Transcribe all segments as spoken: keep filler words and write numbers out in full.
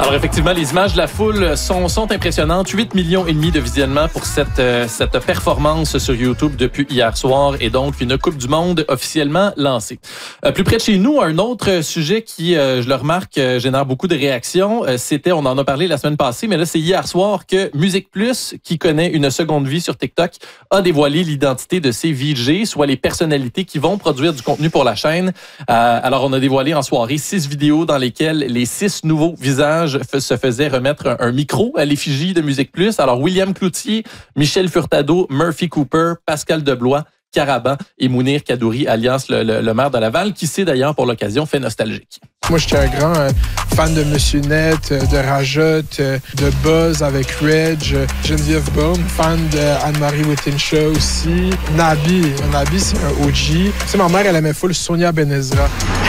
Alors effectivement, les images de la foule sont, sont impressionnantes. huit millions et demi de visionnements pour cette, euh, cette performance sur YouTube depuis hier soir et donc une Coupe du Monde officiellement lancée. Euh, plus près de chez nous, un autre sujet qui, euh, je le remarque, euh, génère beaucoup de réactions. Euh, c'était, on en a parlé la semaine passée, mais là c'est hier soir que Musique Plus, qui connaît une seconde vie sur TikTok, a dévoilé l'identité de ses V J, soit les personnalités qui vont produire du contenu pour la chaîne. Euh, alors on a dévoilé en soirée six vidéos dans lesquelles les six nouveaux visages se faisaient remettre un, un micro à l'effigie de Musique Plus. Alors, William Cloutier, Michel Furtado, Murphy Cooper, Pascal Deblois, Caraban et Mounir Kadouri, alias le, le, le maire de Laval, qui s'est d'ailleurs pour l'occasion fait nostalgique. Moi, j'étais un grand euh, fan de Monsieur Net, euh, de Rajotte, euh, de Buzz avec Reg, euh, Geneviève Baum, fan de Anne-Marie Wittenshaw aussi. Nabi, Nabi, c'est un O G. Tu sais, ma mère, elle aimait full Sonia Benezra.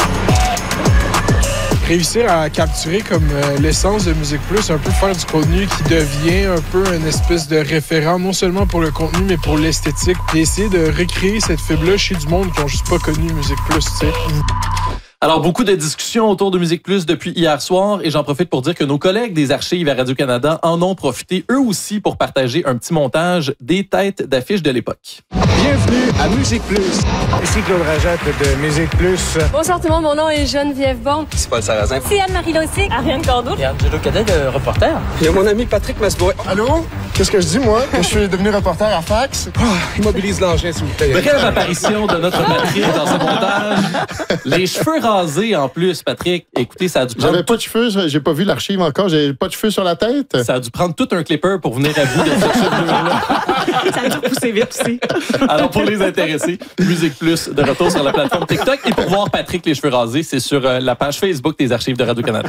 Réussir à capturer comme euh, l'essence de Musique Plus, un peu faire du contenu qui devient un peu une espèce de référent, non seulement pour le contenu, mais pour l'esthétique. Et essayer de recréer cette fibre-là chez du monde qui n'ont juste pas connu Musique Plus, tu sais. Alors, beaucoup de discussions autour de Musique Plus depuis hier soir et j'en profite pour dire que nos collègues des archives à Radio-Canada en ont profité eux aussi pour partager un petit montage des têtes d'affiches de l'époque. Bienvenue à Musique Plus. Ici Claude Rajotte de Musique Plus. Bonsoir tout le monde, mon nom est Geneviève Baum. C'est Paul Sarrazin. C'est Anne-Marie Lossic. Ariane Cordeau. Et Angelo Cadet, de reporter. Il y a mon ami Patrick Masbourg. Allô? Qu'est-ce que je dis, moi? Que je suis devenu reporter à Fax? Oh, immobilise l'engin, s'il vous plaît. Brève apparition de notre Patrick dans ce montage. Les cheveux rasés en plus, Patrick. Écoutez, ça a dû prendre... J'avais pas de cheveux, j'ai pas vu l'archive encore, j'ai pas de cheveux sur la tête. Ça a dû prendre tout un clipper pour venir à bout de cette cheveux-là. Ça a dû pousser vite aussi. Alors, pour les intéressés, Musique Plus de retour sur la plateforme TikTok. Et pour voir Patrick les cheveux rasés, c'est sur euh, la page Facebook des archives de Radio-Canada.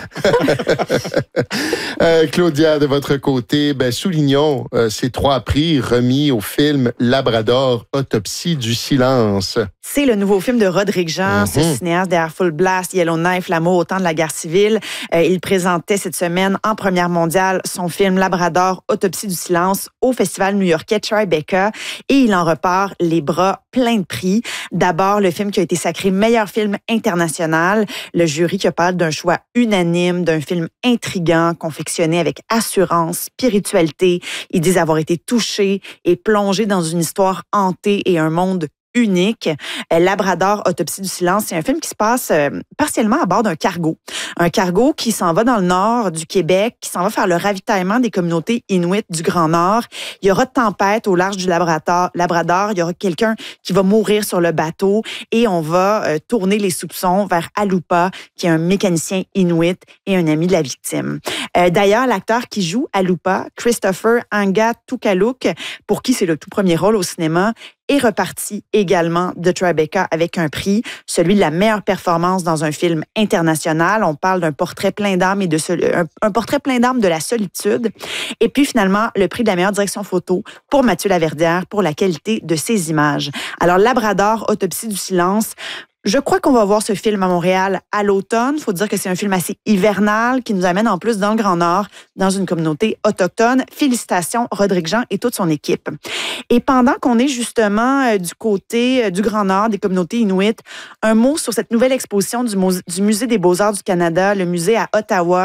euh, Claudia, de votre côté, ben, soulignons euh, ces trois prix remis au film Labrador, Autopsie du silence. C'est le nouveau film de Rodrigue Jean, mm-hmm. ce cinéaste derrière Full Blast, Yellowknife, L'amour au temps de la guerre civile. Euh, il présentait cette semaine en première mondiale son film Labrador, Autopsie du silence au festival new-yorkais Tribeca et il en repart les bras pleins de prix. D'abord, le film qui a été sacré meilleur film international. Le jury qui parle d'un choix unanime, d'un film intriguant, confectionné avec assurance, spiritualité. Ils disent avoir été touchés et plongés dans une histoire hantée et un monde unique. Labrador, Autopsie du silence, c'est un film qui se passe euh, partiellement à bord d'un cargo. Un cargo qui s'en va dans le nord du Québec, qui s'en va faire le ravitaillement des communautés inuites du Grand Nord. Il y aura de tempête au large du Labrador. Labrador, il y aura quelqu'un qui va mourir sur le bateau et on va euh, tourner les soupçons vers Alupa, qui est un mécanicien inuit et un ami de la victime. Euh, d'ailleurs, l'acteur qui joue Alupa, Christopher Angatukalouk, pour qui c'est le tout premier rôle au cinéma, est reparti également de Tribeca avec un prix, celui de la meilleure performance dans un film international. On parle d'un portrait plein d'âme et de sol- un, un portrait plein d'âme de la solitude. Et puis finalement, le prix de la meilleure direction photo pour Mathieu Laverdière pour la qualité de ses images. Alors, Labrador, Autopsie du silence. Je crois qu'on va voir ce film à Montréal à l'automne. Il faut dire que c'est un film assez hivernal qui nous amène en plus dans le Grand Nord, dans une communauté autochtone. Félicitations, Rodrigue Jean et toute son équipe. Et pendant qu'on est justement euh, du côté euh, du Grand Nord, des communautés inuites, un mot sur cette nouvelle exposition du, du Musée des Beaux-Arts du Canada, le musée à Ottawa,